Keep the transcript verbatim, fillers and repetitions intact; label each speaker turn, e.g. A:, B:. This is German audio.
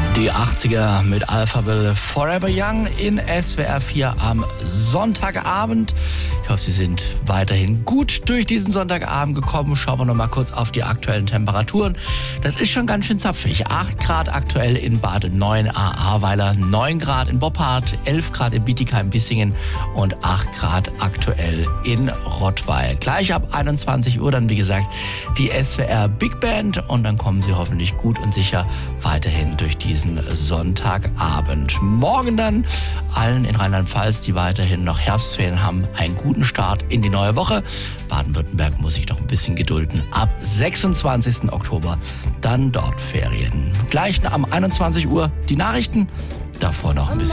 A: Die achtziger mit Alphaville Forever Young in S W R vier am Sonntagabend. Ich hoffe, Sie sind weiterhin gut durch diesen Sonntagabend gekommen. Schauen wir noch mal kurz auf die aktuellen Temperaturen. Das ist schon ganz schön zapfig. acht Grad aktuell in Bad Neuenahr-Ahrweiler, neun Grad in Boppard, elf Grad in Bietigheim-Bissingen und acht Grad aktuell in Rottweil. Gleich ab einundzwanzig Uhr dann, wie gesagt, die S W R Big Band und dann kommen Sie hoffentlich gut und sicher weiterhin durch diesen Sonntagabend. Morgen dann allen in Rheinland-Pfalz, die weiterhin noch Herbstferien haben, einen guten Start in die neue Woche. Baden-Württemberg muss sich noch ein bisschen gedulden. Ab sechsundzwanzigsten Oktober dann dort Ferien. Gleich am einundzwanzig Uhr die Nachrichten, davor noch ein bisschen